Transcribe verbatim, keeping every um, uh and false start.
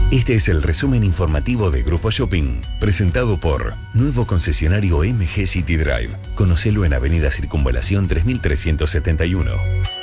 Este es el resumen informativo de Grupo Shopping, presentado por Nuevo Concesionario M G City Drive. Conocelo en Avenida Circunvalación tres mil trescientos setenta y uno.